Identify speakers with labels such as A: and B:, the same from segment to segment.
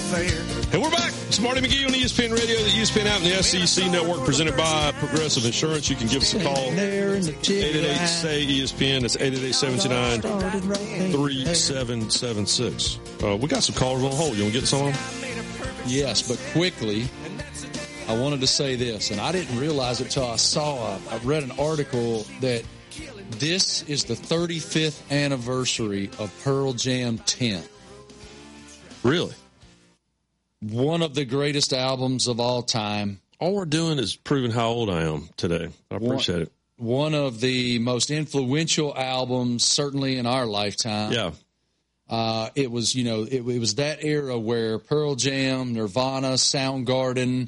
A: And we're back. It's Marty McGee on ESPN Radio, the ESPN app, and the SEC Network, presented by Progressive Insurance. You can give us a call, 888-SAY-ESPN. That's 888-729-3776. We got some callers on hold. You want to get some on?
B: Yes, but quickly, I wanted to say this, and I didn't realize it till I read an article that this is the 35th anniversary of Pearl Jam 10.
A: Really?
B: One of the greatest albums of all time.
A: All we're doing is proving how old I am today. I appreciate it.
B: One of the most influential albums, certainly in our lifetime.
A: Yeah.
B: It was, it was that era where Pearl Jam, Nirvana, Soundgarden,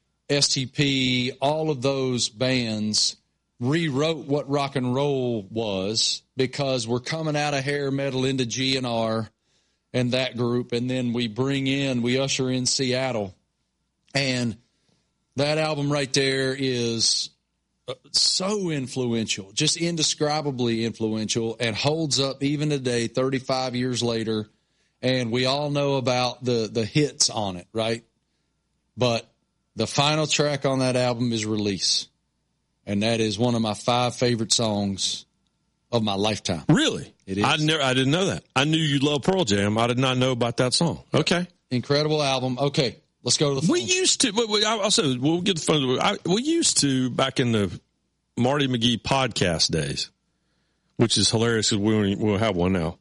B: STP, all of those bands rewrote what rock and roll was, because we're coming out of hair metal into GNR and that group, and then we usher in Seattle. And that album right there is so influential, just indescribably influential, and holds up even today, 35 years later. And we all know about the hits on it, right? But the final track on that album is Release. And that is one of my 5 favorite songs of my lifetime.
A: Really?
B: It is.
A: I didn't know that. I knew you loved Pearl Jam. I did not know about that song. Okay.
B: Incredible album. Okay, let's go to the phone.
A: We used to, I'll say, we'll get the phone. We used to, back in the Marty McGee podcast days, which is hilarious because we'll have one now.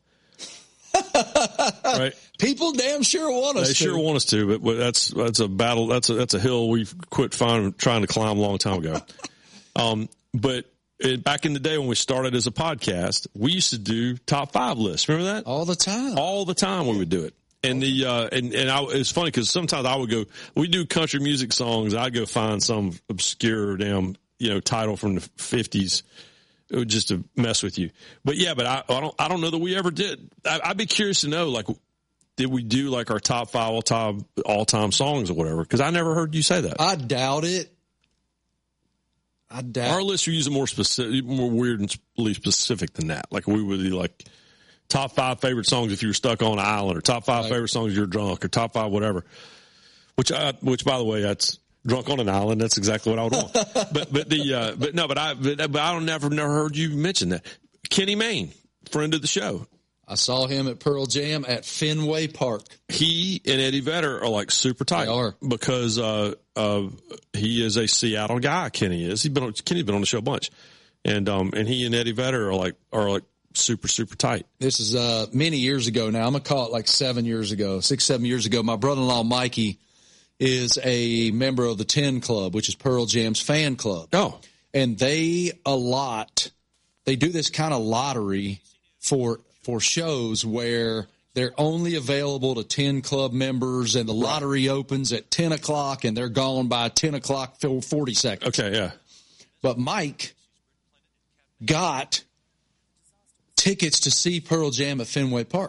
A: Right?
B: People damn sure want us to.
A: They sure want us to, but that's a battle. That's a hill we've quit trying to climb a long time ago. But back in the day when we started as a podcast, we used to do top 5 lists. Remember that?
B: All the time.
A: All the time we would do it. And it's funny because sometimes I would go, we do country music songs. I'd go find some obscure damn, title from the 50s just to mess with you. But yeah, but I don't know that we ever did. I'd be curious to know, like, did we do like our top 5 all time songs or whatever? Because I never heard you say that.
B: I doubt it.
A: Our list, we use it more specific, more weirdly specific than that. Like we would be like top 5 favorite songs if you were stuck on an island, or top 5 favorite songs if you're drunk, or top 5 whatever. Which by the way, that's drunk on an island. That's exactly what I would want. but I never heard you mention that. Kenny Mayne, friend of the show.
B: I saw him at Pearl Jam at Fenway Park.
A: He and Eddie Vedder are like super tight.
B: They are.
A: Because he is a Seattle guy. Kenny is. Kenny's been on the show a bunch, and he and Eddie Vedder are like super, super tight.
B: This is many years ago now. I'm gonna call it like 7 years ago, 6-7 years ago. My brother-in-law Mikey is a member of the 10 Club, which is Pearl Jam's fan club.
A: Oh,
B: and they do this kind of lottery for shows where they're only available to 10 Club members, and the lottery opens at 10 o'clock, and they're gone by 10 o'clock, 40 seconds.
A: Okay, yeah.
B: But Mike got tickets to see Pearl Jam at Fenway Park.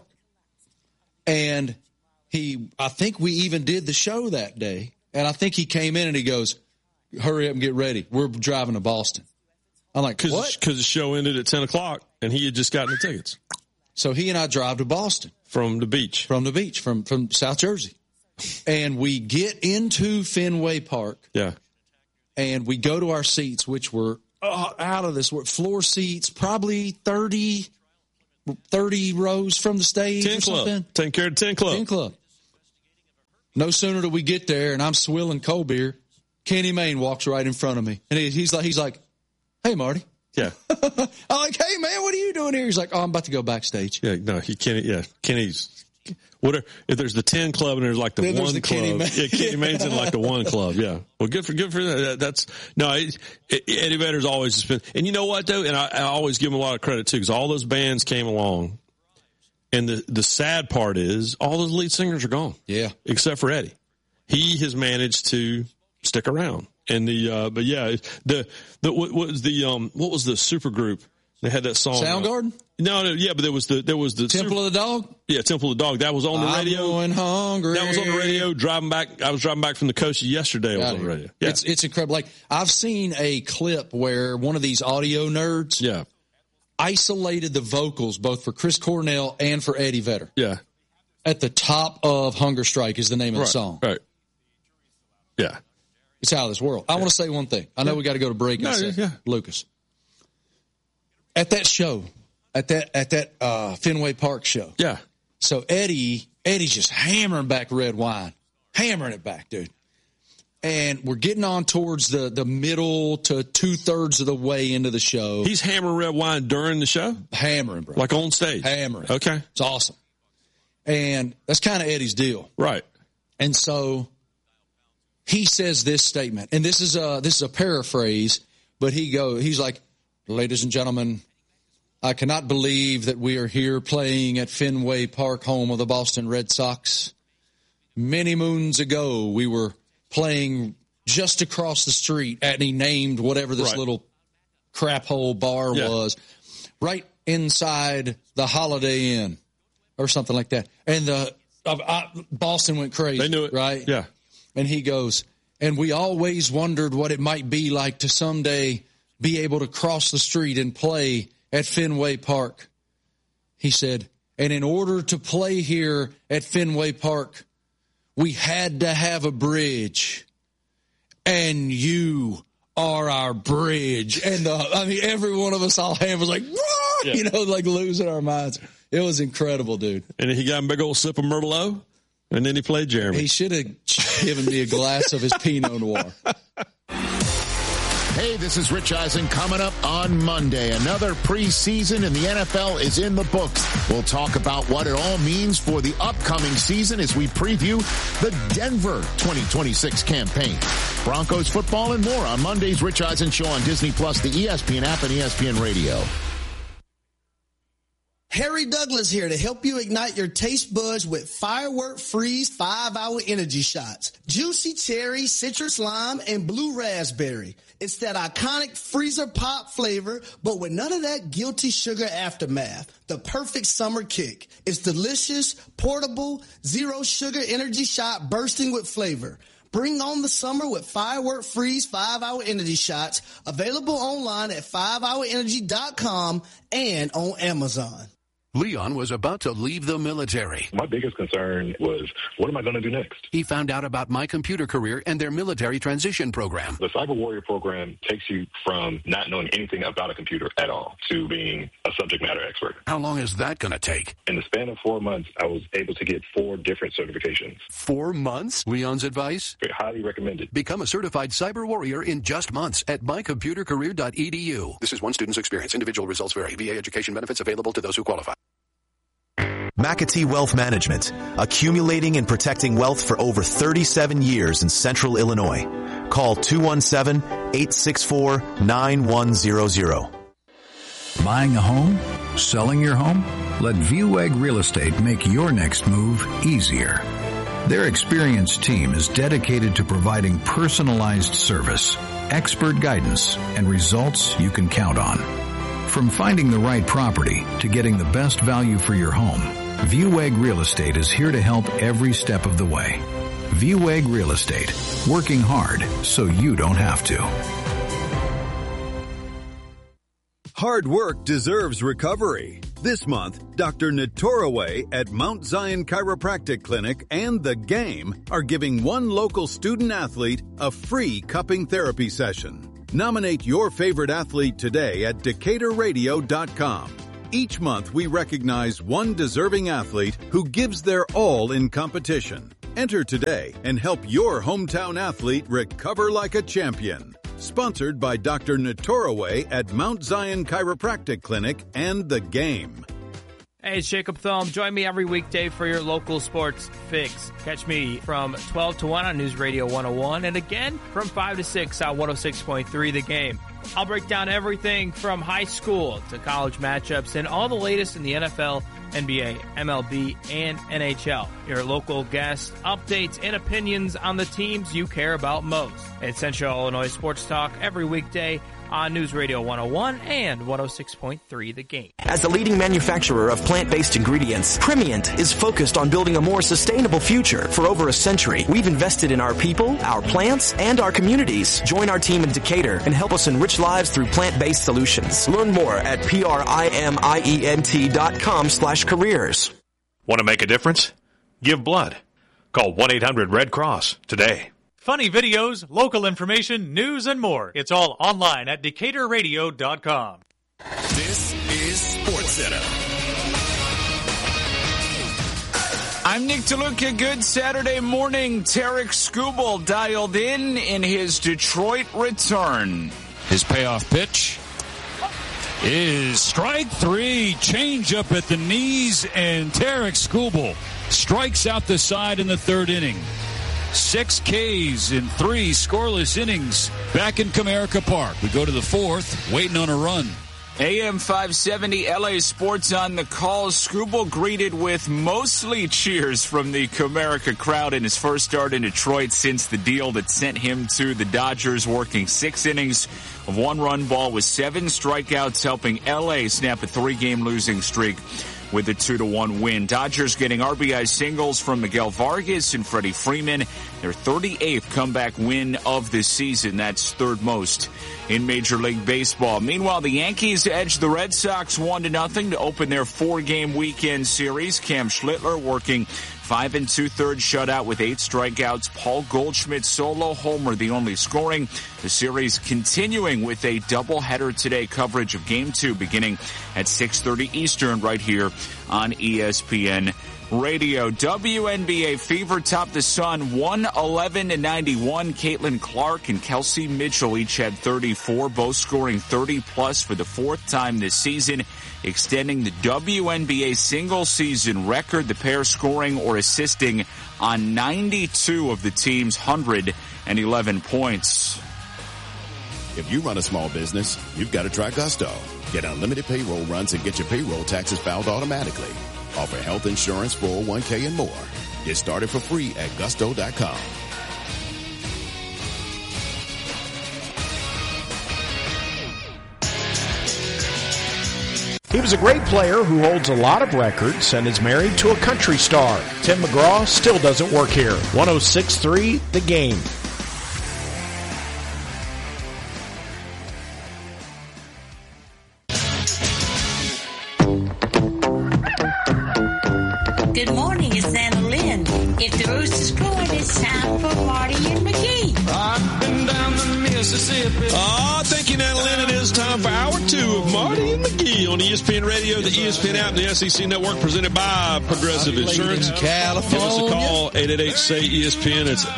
B: And I think we even did the show that day, and I think he came in and he goes, hurry up and get ready. We're driving to Boston. I'm like, what?
A: Because the show ended at 10 o'clock, and he had just gotten the tickets.
B: So he and I drive to Boston.
A: From the beach.
B: From South Jersey. And we get into Fenway Park.
A: Yeah.
B: And we go to our seats, which were out of this world. Floor seats, probably 30 rows from the stage
A: 10
B: or
A: Club.
B: something.
A: Taking care of 10 Club.
B: 10 Club. No sooner do we get there, and I'm swilling cold beer, Kenny Mayne walks right in front of me. And he's like, hey, Marty.
A: Yeah.
B: I'm like, hey, man, what are you doing here? He's like, I'm about to go backstage.
A: Yeah, no, Kenny's, whatever. If there's the 10 Club and there's like the 1 Club. Kenny Mayne's in like the 1 Club, yeah. Well, good for that. Eddie Vedder's always been, and you know what, though? And I always give him a lot of credit, too, because all those bands came along, and the sad part is all those lead singers are gone.
B: Yeah.
A: Except for Eddie. He has managed to stick around. And what was the super group? They had that song.
B: Soundgarden?
A: No, yeah, but there was the
B: Temple of the Dog?
A: Yeah, Temple of the Dog. That was on the radio.
B: I'm going hungry.
A: That was on the radio. I was driving back from the coast yesterday. It was on the radio. Yeah.
B: It's incredible. Like, I've seen a clip where one of these audio nerds isolated the vocals both for Chris Cornell and for Eddie Vedder.
A: Yeah.
B: At the Top of Hunger Strike is the name of the song.
A: Right. Yeah.
B: It's out of this world. I want to say one thing. I know we got to go to break in a second. Lucas. At that show, at that Fenway Park show.
A: Yeah.
B: So Eddie's just hammering back red wine. Hammering it back, dude. And we're getting on towards the middle to 2/3 of the way into the show.
A: He's hammering red wine during the show?
B: Hammering, bro.
A: Like on stage?
B: Hammering.
A: Okay.
B: It's awesome. And that's kind of Eddie's deal.
A: Right.
B: And so he says this statement, and this is a paraphrase, but he's like, ladies and gentlemen, I cannot believe that we are here playing at Fenway Park, home of the Boston Red Sox. Many moons ago, we were playing just across the street, and he named whatever this little crap hole bar was, right inside the Holiday Inn or something like that. And Boston went crazy.
A: They knew it.
B: Right?
A: Yeah.
B: And he goes, and we always wondered what it might be like to someday be able to cross the street and play at Fenway Park. He said, and in order to play here at Fenway Park, we had to have a bridge, and you are our bridge. And every one of us all was like, like losing our minds. It was incredible, dude.
A: And he got a big old sip of Merlot, and then he played Jeremy.
B: He should have given me a glass of his Pinot Noir.
C: Hey, this is Rich Eisen coming up on Monday. Another preseason in the NFL is in the books. We'll talk about what it all means for the upcoming season as we preview the Denver 2026 campaign. Broncos football and more on Monday's Rich Eisen Show on Disney+, the ESPN app, and ESPN Radio.
D: Harry Douglas here to help you ignite your taste buds with Firework Freeze 5-Hour Energy Shots. Juicy cherry, citrus lime, and blue raspberry. It's that iconic freezer pop flavor, but with none of that guilty sugar aftermath. The perfect summer kick. It's delicious, portable, zero sugar energy shot bursting with flavor. Bring on the summer with Firework Freeze 5-Hour Energy Shots. Available online at 5hourenergy.com and on Amazon.
E: Leon was about to leave the military.
F: My biggest concern was, what am I going to do next?
E: He found out about My Computer Career and their military transition program.
F: The Cyber Warrior program takes you from not knowing anything about a computer at all to being a subject matter expert.
E: How long is that going to take?
F: In the span of 4 months, I was able to get 4 different certifications.
E: 4 months? Leon's advice?
F: Highly recommended.
E: Become a certified cyber warrior in just months at mycomputercareer.edu. This is one student's experience. Individual results vary. VA education benefits available to those who qualify.
G: McAtee Wealth Management, accumulating and protecting wealth for over 37 years in Central Illinois. Call 217-864-9100.
H: Buying a home? Selling your home? Let ViewEgg Real Estate make your next move easier. Their experienced team is dedicated to providing personalized service, expert guidance, and results you can count on. From finding the right property to getting the best value for your home, ViewEgg Real Estate is here to help every step of the way. ViewEgg Real Estate, working hard so you don't have to.
I: Hard work deserves recovery. This month, Dr. Natoraway at Mount Zion Chiropractic Clinic and The Game are giving one local student athlete a free cupping therapy session. Nominate your favorite athlete today at DecaturRadio.com. Each month, we recognize one deserving athlete who gives their all in competition. Enter today and help your hometown athlete recover like a champion. Sponsored by Dr. Natoraway at Mount Zion Chiropractic Clinic and The Game.
J: Hey, it's Jacob Thome. Join me every weekday for your local sports fix. Catch me from 12 to 1 on News Radio 101 and again from 5 to 6 on 106.3 The Game. I'll break down everything from high school to college matchups and all the latest in the NFL, NBA, MLB, and NHL. Your local guest updates and opinions on the teams you care about most. It's Central Illinois Sports Talk every weekday on News Radio 101 and 106.3 The Game.
K: As the leading manufacturer of plant-based ingredients, Primient is focused on building a more sustainable future. For over a century, we've invested in our people, our plants, and our communities. Join our team in Decatur and help us enrich lives through plant-based solutions. Learn more at PRIMIENT.com/careers.
L: Want to make a difference? Give blood. Call 1-800-RED-CROSS today.
M: Funny videos, local information, news, and more. It's all online at DecaturRadio.com.
N: This is SportsCenter.
O: I'm Nick DeLuca. Good Saturday morning. Tarek Skubal dialed in his Detroit return.
P: His payoff pitch is strike three. Change up at the knees, and Tarek Skubal strikes out the side in the third inning. 6 Ks in 3 scoreless innings back in Comerica Park. We go to the fourth, waiting on a run.
O: AM 570 LA Sports on the call. Skubal greeted with mostly cheers from the Comerica crowd in his first start in Detroit since the deal that sent him to the Dodgers, working 6 innings of 1-run ball with 7 strikeouts, helping LA snap a 3-game losing streak with a 2-1 win. Dodgers getting RBI singles from Miguel Vargas and Freddie Freeman. Their 38th comeback win of the season. That's third most in Major League Baseball. Meanwhile, the Yankees edged the Red Sox 1-0 to open their 4-game weekend series. Cam Schlittler working 5 2/3 shutout with 8 strikeouts. Paul Goldschmidt solo homer, the only scoring. The series continuing with a doubleheader today. Coverage of Game 2 beginning at 6:30 Eastern right here on ESPN Radio. WNBA Fever topped the Sun 111-91. Caitlin Clark and Kelsey Mitchell each had 34, both scoring 30-plus for the 4th time this season, extending the WNBA single-season record. The pair scoring or assisting on 92 of the team's 111 points.
Q: If you run a small business, you've got to try Gusto. Get unlimited payroll runs and get your payroll taxes filed automatically. Offer health insurance, 401k, and more. Get started for free at gusto.com.
R: He was a great player who holds a lot of records and is married to a country star. Tim McGraw still doesn't work here. 106.3 The Game.
S: Good morning, it's Anna Lynn. If the Roosters scored, it's time for Marty and McGee.
A: I've been down the Mississippi. Thank you, Anna Lynn. It is time for Hour 2 of Marty and McGee on ESPN Radio, the ESPN app, and the SEC Network, presented by Progressive Insurance.
D: California.
A: Give us a call, 888-SAY-ESPN. It's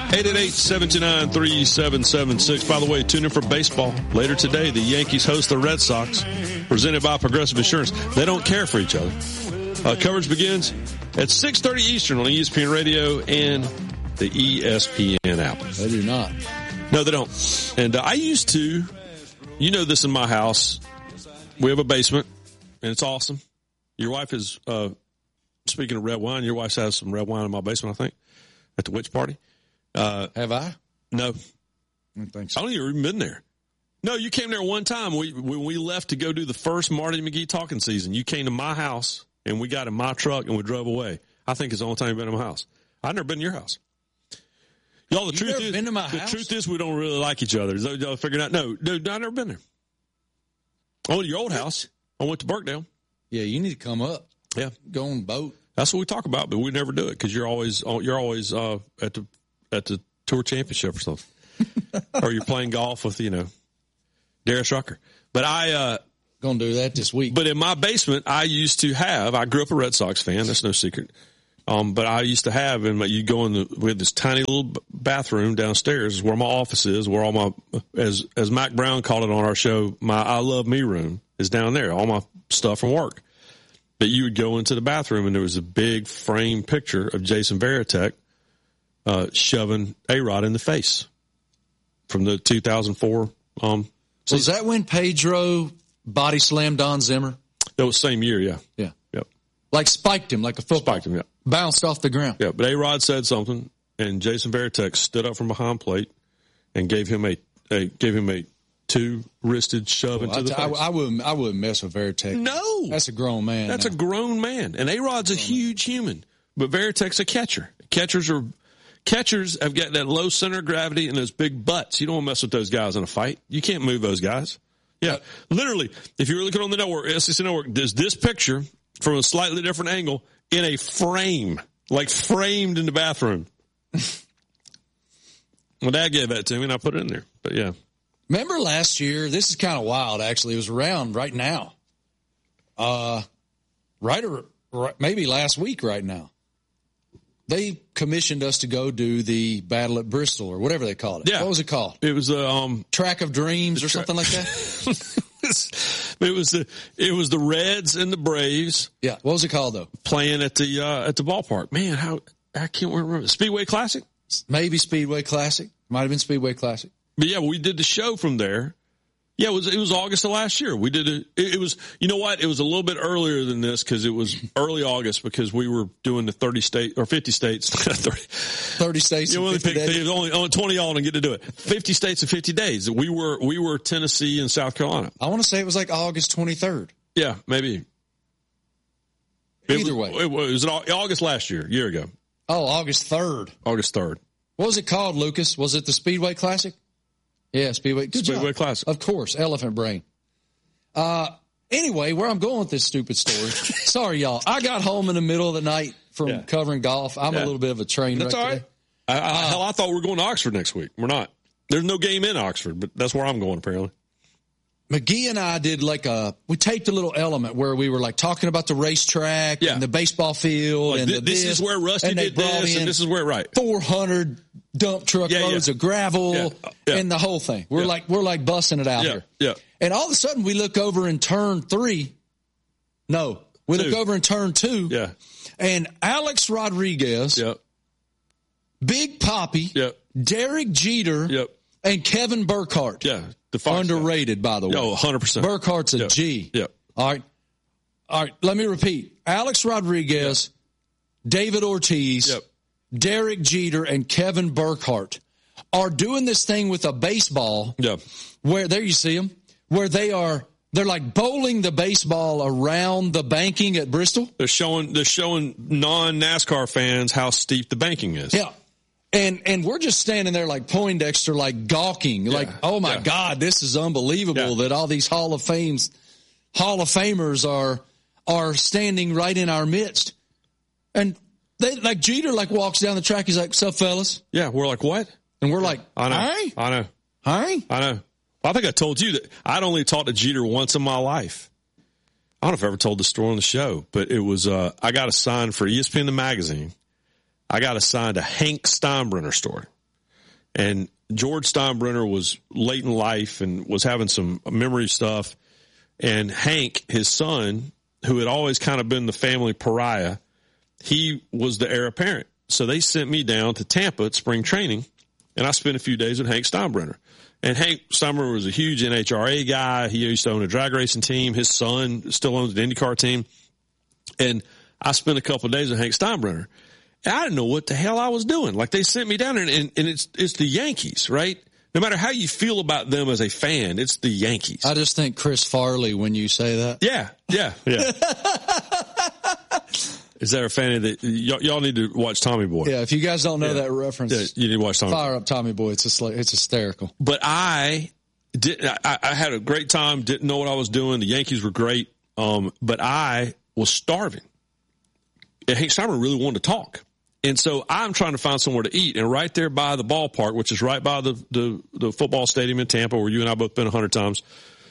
A: 888-729-3776. By the way, tune in for baseball later today. The Yankees host the Red Sox, presented by Progressive Insurance. They don't care for each other. Coverage begins at 6:30 Eastern on ESPN Radio and the ESPN app.
B: They do not.
A: No, they don't. And I used to, you know this in my house, we have a basement, and it's awesome. Your wife is, speaking of red wine, your wife has some red wine in my basement, I think, at the witch party.
B: Have I?
A: No.
B: I don't think so.
A: I don't even been there. No, you came there one time. When we left to go do the first Marty McGee talking season, you came to my house, and we got in my truck, and we drove away. I think it's the only time you've been in my house. I've never been in your house. Y'all, the truth is, truth is we don't really like each other. Y'all figuring out? No, dude, I've never been there. I went to your old house. I went to Burkdale.
B: Yeah, you need to come up.
A: Yeah,
B: go on the boat.
A: That's what we talk about, but we never do it because you're always at the tour championship or something, or you're playing golf with Darius Rucker. But
B: gonna do that this week.
A: But in my basement, I grew up a Red Sox fan. That's no secret. But I used to have, we had this tiny little bathroom downstairs where my office is, where all my, as Mac Brown called it on our show, my I Love Me room is down there, all my stuff from work. But you would go into the bathroom and there was a big frame picture of Jason Varitek, shoving A-Rod in the face from the 2004,
B: Was that when Pedro body slammed Don Zimmer?
A: That was same year, yeah.
B: Yeah.
A: Yep.
B: Like spiked him like a football.
A: Spiked him, yeah.
B: Bounced off the ground.
A: Yeah, but A-Rod said something, and Jason Varitek stood up from behind plate and gave him a two-wristed shove into the face.
B: I wouldn't mess with Varitek.
A: No.
B: That's a grown man.
A: That's a grown man. And A-Rod's a huge human, but Varitek's a catcher. Catchers have got that low center of gravity and those big butts. You don't want to mess with those guys in a fight. You can't move those guys. Yeah, literally, if you're looking on the network, SEC Network, there's this picture from a slightly different angle in a frame. like framed in the bathroom. My dad gave that to me, and I put it in there. But, yeah.
B: Remember last year? This is kind of wild, actually. It was around right now. Maybe last week right now. They commissioned us to go do the Battle at Bristol or whatever they called it.
A: Yeah.
B: What was it called?
A: It was
B: Track of Dreams or something like that?
A: It was the Reds and the Braves.
B: Yeah. What was it called, though?
A: Playing at the ballpark. Man, I can't remember. Speedway Classic?
B: Maybe Speedway Classic. Might have been Speedway Classic.
A: But, yeah, we did the show from there. Yeah, it was August of last year. We did it was, you know what? It was a little bit earlier than this because it was early August because we were doing the 50 states.
B: 30 states.
A: You only picked only 20 y'all didn't get to do it. 50 states in 50 days. We were Tennessee and South Carolina.
B: I want to say it was like August 23rd.
A: Yeah, maybe.
B: Either way.
A: It was August last year, a year ago.
B: Oh, August 3rd.
A: August 3rd.
B: What was it called, Lucas? Was it the Speedway Classic? Yeah, Speedway
A: Classic.
B: Of course, elephant brain. Anyway, where I'm going with this stupid story. Sorry, y'all. I got home in the middle of the night from covering golf. I'm a little bit of a train wreck.
A: That's all right. I thought we were going to Oxford next week. We're not. There's no game in Oxford, but that's where I'm going apparently.
B: McGee and I did we taped a little element where we were like talking about the racetrack and the baseball field
A: like
B: and
A: this is where Rusty did this and this is where 400
B: dump truck loads of gravel and the whole thing. We're like busting it out here.
A: Yeah.
B: And all of a sudden we look over in turn 3. No, we look over in turn 2.
A: Yeah.
B: And Alex Rodriguez, Big Papi, Derek Jeter, and Kevin Burkhardt.
A: Yeah.
B: Underrated, by the way.
A: No, 100%.
B: Burkhardt's a G.
A: Yeah.
B: All right. Let me repeat. Alex Rodriguez, David Ortiz, Derek Jeter, and Kevin Burkhardt are doing this thing with a baseball.
A: Yeah.
B: Where there you see them, where they're like bowling the baseball around the banking at Bristol.
A: They're showing non-NASCAR fans how steep the banking is.
B: Yeah. And we're just standing there like Poindexter, like gawking, like, oh my God, this is unbelievable that all these Hall of Famers are standing right in our midst. And they like Jeter walks down the track, he's like, "Sup, fellas?"
A: Yeah, we're like, "What?"
B: And we're like,
A: I know. I think I told you that I'd only talked to Jeter once in my life. I don't know if I ever told the story on the show, but it was I got assigned for ESPN the magazine. I got assigned a Hank Steinbrenner story. And George Steinbrenner was late in life and was having some memory stuff. And Hank, his son, who had always kind of been the family pariah, he was the heir apparent. So they sent me down to Tampa at spring training, and I spent a few days with Hank Steinbrenner. And Hank Steinbrenner was a huge NHRA guy. He used to own a drag racing team. His son still owns an IndyCar team. And I spent a couple of days with Hank Steinbrenner. I didn't know what the hell I was doing. Like, they sent me down there, and it's the Yankees, right? No matter how you feel about them as a fan, it's the Yankees.
B: I just think Chris Farley when you say that.
A: Yeah. Is there a fan that y'all need to watch Tommy Boy?
B: Yeah, if you guys don't know that reference,
A: you need to watch Tommy.
B: Fire up Tommy Boy. It's hysterical.
A: But I had a great time. Didn't know what I was doing. The Yankees were great, but I was starving. And Hank Steinbrenner really wanted to talk. And so I'm trying to find somewhere to eat. And right there by the ballpark, which is right by the football stadium in Tampa, where you and I both been 100 times,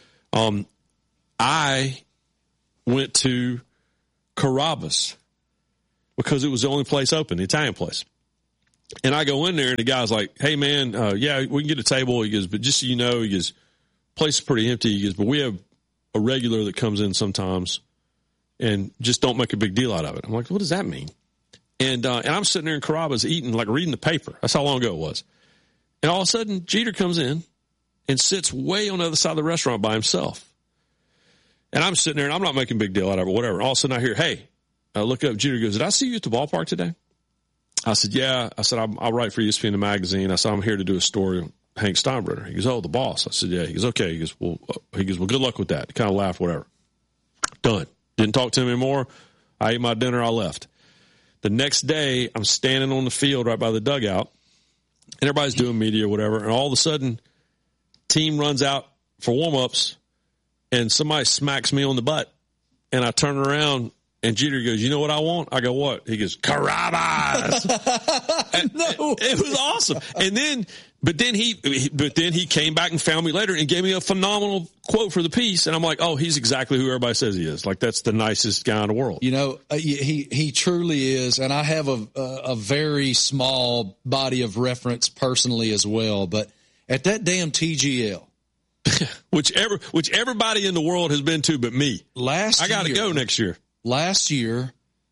A: I went to Carrabba's because it was the only place open, the Italian place. And I go in there, and the guy's like, "Hey, man, we can get a table." He goes, "But just so you know," he goes, "place is pretty empty." He goes, "But we have a regular that comes in sometimes, and just don't make a big deal out of it." I'm like, "What does that mean?" And I'm sitting there in Carrabba's eating, like reading the paper. That's how long ago it was. And all of a sudden, Jeter comes in and sits way on the other side of the restaurant by himself. And I'm sitting there, and I'm not making a big deal out of it, whatever. All of a sudden, I hear, "Hey," I look up. Jeter goes, "Did I see you at the ballpark today?" I said, "Yeah." I said, "I'll write for ESPN the magazine." I said, "I'm here to do a story on Hank Steinbrenner." He goes, "Oh, the boss." I said, "Yeah." He goes, "Okay." He goes, well, good luck with that." He kind of laughed, whatever. Done. Didn't talk to him anymore. I ate my dinner. I left. The next day, I'm standing on the field right by the dugout, and everybody's doing media or whatever, and all of a sudden, team runs out for warm-ups, and somebody smacks me on the butt, and I turn around, And Jeter goes, you know what I want? I go, what? He goes, Carrabba's. No. It was awesome. But then he came back and found me later and gave me a phenomenal quote for the piece. And I'm like, oh, he's exactly who everybody says he is. Like, that's the nicest guy in the world.
B: You know, he truly is. And I have a very small body of reference personally as well. But at that damn TGL,
A: which everybody in the world has been to but me. I got to go next year.
B: Last year,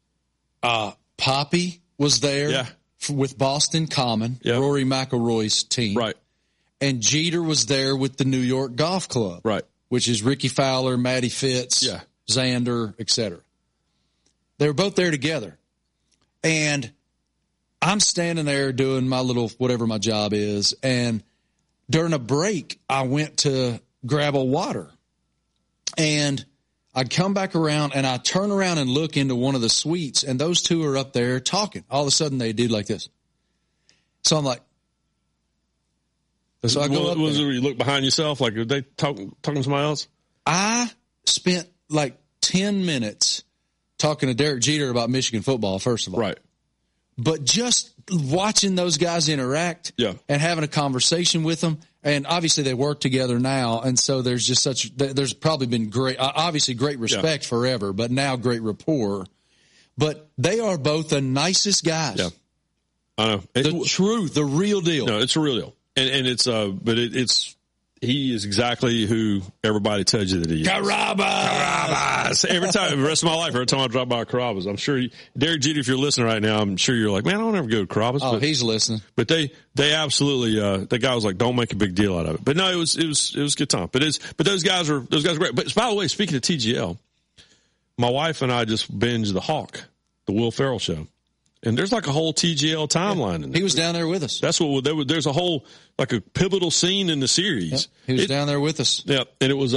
B: Poppy was there with Boston Common, Rory McIlroy's team.
A: Right.
B: And Jeter was there with the New York Golf Club.
A: Right.
B: Which is Ricky Fowler, Matty Fitz, Xander, etc. They were both there together. And I'm standing there doing my little, whatever my job is. And during a break, I went to grab a water. And I'd come back around, and I turn around and look into one of the suites, and those two are up there talking. All of a sudden, they do like this. So I'm like, so I go up there.
A: You look behind yourself, like, are they talking to somebody else?
B: I spent like 10 minutes talking to Derek Jeter about Michigan football, first of all.
A: Right.
B: But just watching those guys interact and having a conversation with them, and obviously they work together now, and so there's just there's probably been great respect forever, but now great rapport. But they are both the nicest guys.
A: Yeah. I know.
B: The real deal.
A: No, it's a real deal. And it's, he is exactly who everybody tells you that he is. Carrabba's. Every time, the rest of my life, every time I drop by Carrabba's, I'm sure, Derek Jeter, if you're listening right now, I'm sure you're like, man, I don't ever go to Carrabba's.
B: Oh, he's listening.
A: But they absolutely, the guy was like, don't make a big deal out of it. But no, it was a good time. But those guys are great. But by the way, speaking of TGL, my wife and I just binged The Hawk, the Will Ferrell show. And there's like a whole TGL timeline in there.
B: He was down there with us.
A: That's what there's a whole, like a pivotal scene in the series.
B: Yep. He was down there with us.
A: Yeah. And it was,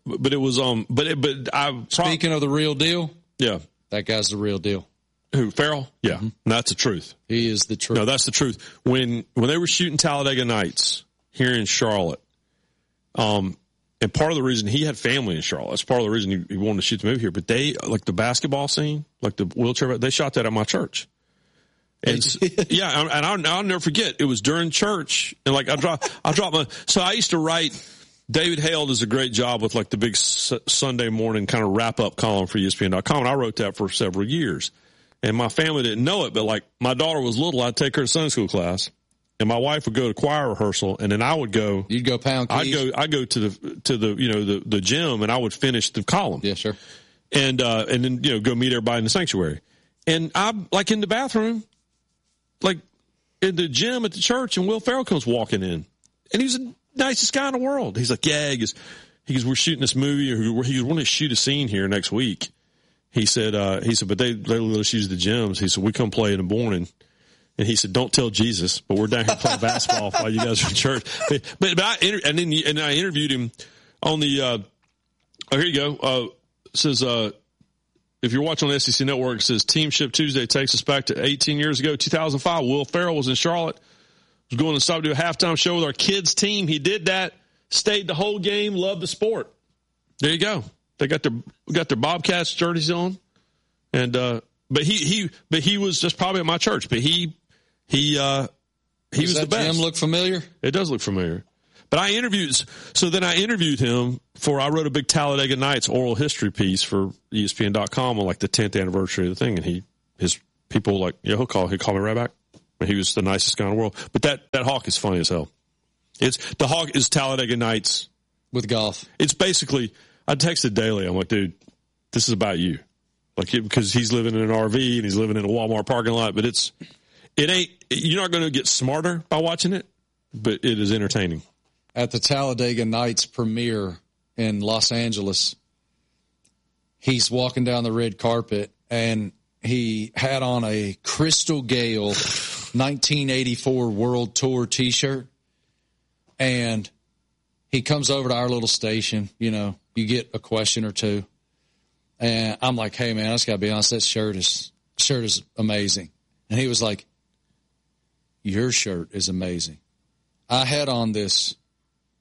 B: speaking of the real deal.
A: Yeah.
B: That guy's the real deal.
A: Who, Ferrell? Yeah. Mm-hmm. That's the truth.
B: He is the truth.
A: No, that's the truth. When they were shooting Talladega Nights here in Charlotte, and part of the reason he had family in Charlotte, that's part of the reason he wanted to shoot the movie here, but they, like the basketball scene, like the wheelchair, they shot that at my church. And I'll never forget. It was during church, and like I dropped my. So I used to write. David Hale does a great job with like the big Sunday morning kind of wrap up column for ESPN.com, and I wrote that for several years. And my family didn't know it, but like my daughter was little, I'd take her to Sunday school class, and my wife would go to choir rehearsal, and then I would go.
B: You'd go pound keys.
A: I'd go to the gym, and I would finish the column.
B: Yeah, sure.
A: And then go meet everybody in the sanctuary, and I'm like in the bathroom. Like in the gym at the church, and Will Ferrell comes walking in, and he's the nicest guy in the world. He's like, yeah, he goes, we're shooting this movie, or he wanted to shoot a scene here next week. He said, but they let us use the gyms. He said, we come play in the morning. And he said, don't tell Jesus, but we're down here playing basketball while you guys are in church. But I interviewed him on the, here you go. It says, if you're watching on the SEC Network, it says Team Ship Tuesday takes us back to 18 years ago, 2005. Will Ferrell was in Charlotte. Was going to stop to do a halftime show with our kids' team. He did that, stayed the whole game, loved the sport. There you go. They got their Bobcats jerseys on, and but he was just probably at my church. But he was the best.
B: Gym look familiar?
A: It does look familiar. But I interviewed him I wrote a big Talladega Nights oral history piece for ESPN.com on like the 10th anniversary of the thing. And his people like, he'll call me right back. He was the nicest guy in the world. But that Hawk is funny as hell. The Hawk is Talladega Nights.
B: With golf.
A: It's basically, I texted daily. I'm like, dude, this is about you. Like, because he's living in an RV and he's living in a Walmart parking lot, but you're not going to get smarter by watching it, but it is entertaining.
B: At the Talladega Nights premiere in Los Angeles, he's walking down the red carpet, and he had on a Crystal Gale 1984 World Tour T-shirt, and he comes over to our little station. You get a question or two, and I'm like, hey, man, I just got to be honest, that shirt is amazing. And he was like, your shirt is amazing. I had on this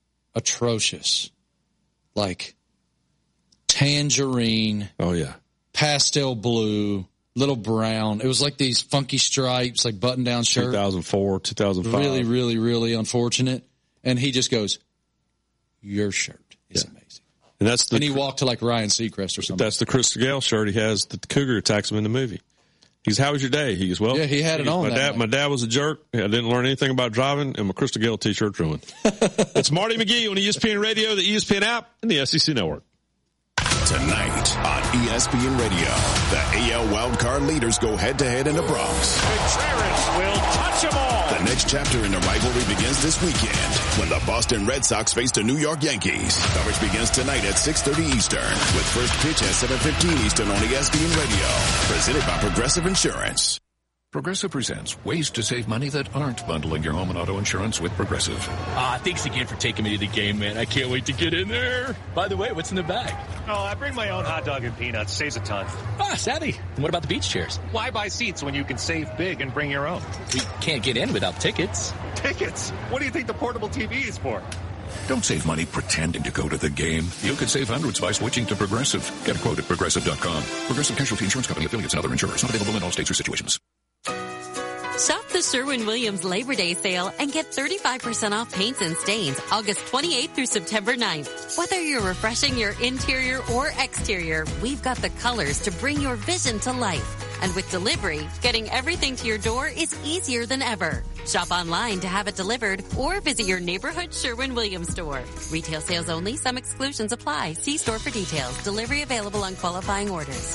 B: atrocious, like tangerine, pastel blue, little brown. It was like these funky stripes, like button-down shirt.
A: 2004, 2005.
B: Really, really, really unfortunate. And he just goes, your shirt is amazing. And he walked to like Ryan Seacrest or something.
A: That's the Chris Gale shirt he has that the Cougar attacks him in the movie. He goes, how was your day? He goes, well,
B: yeah, he had it on.
A: My dad was a jerk. I didn't learn anything about driving, and my Crystal Gale t-shirt's ruined. It's Marty McGee on ESPN Radio, the ESPN app, and the SEC Network.
Q: Tonight on ESPN Radio, the AL wildcard leaders go head-to-head in the Bronx.
N: Contreras will touch them all.
Q: The next chapter in the rivalry begins this weekend when the Boston Red Sox face the New York Yankees. Coverage begins tonight at 6:30 Eastern with first pitch at 7:15 Eastern on ESPN Radio. Presented by Progressive Insurance.
T: Progressive presents ways to save money that aren't bundling your home and auto insurance with Progressive.
U: Thanks again for taking me to the game, man. I can't wait to get in there. By the way, what's in the bag?
L: Oh, I bring my own hot dog and peanuts. Saves a ton.
U: Savvy. And what about the beach chairs?
L: Why buy seats when you can save big and bring your own?
U: We can't get in without tickets.
L: Tickets? What do you think the portable TV is for?
T: Don't save money pretending to go to the game. You could save hundreds by switching to Progressive. Get a quote at Progressive.com. Progressive Casualty Insurance Company, affiliates, and other insurers. Not available in all states or situations.
V: Shop the Sherwin-Williams Labor Day sale and get 35% off paints and stains August 28th through September 9th. Whether you're refreshing your interior or exterior, we've got the colors to bring your vision to life. And with delivery, getting everything to your door is easier than ever. Shop online to have it delivered or visit your neighborhood Sherwin-Williams store. Retail sales only. Some exclusions apply. See store for details. Delivery available on qualifying orders.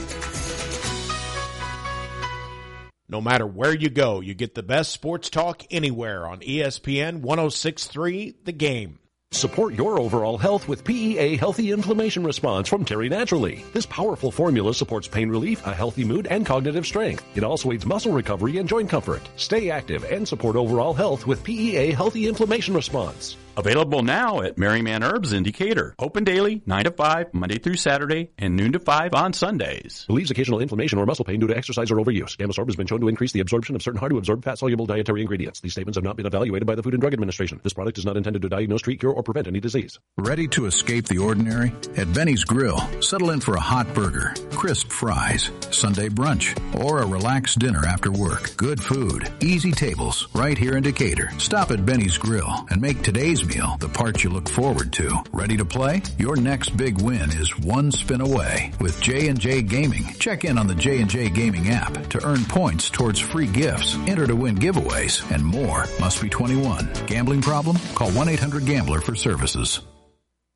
R: No matter where you go, you get the best sports talk anywhere on ESPN 106.3 The Game.
W: Support your overall health with PEA Healthy Inflammation Response from Terry Naturally. This powerful formula supports pain relief, a healthy mood, and cognitive strength. It also aids muscle recovery and joint comfort. Stay active and support overall health with PEA Healthy Inflammation Response.
X: Available now at Merryman Herbs in Decatur. Open daily, 9 to 5, Monday through Saturday, and noon to 5 on Sundays.
W: Relieves occasional inflammation or muscle pain due to exercise or overuse. Gamosorb has been shown to increase the absorption of certain hard-to-absorb fat-soluble dietary ingredients. These statements have not been evaluated by the Food and Drug Administration. This product is not intended to diagnose, treat, cure, or prevent any disease.
H: Ready to escape the ordinary? At Benny's Grill, settle in for a hot burger, crisp fries, Sunday brunch, or a relaxed dinner after work. Good food, easy tables, right here in Decatur. Stop at Benny's Grill and make today's meal the part you look forward to. Ready to play? Your next big win is one spin away with J&J Gaming. Check in on the J&J Gaming app to earn points towards free gifts, enter to win giveaways, and more. Must be 21. Gambling problem? Call 1-800-GAMBLER for services.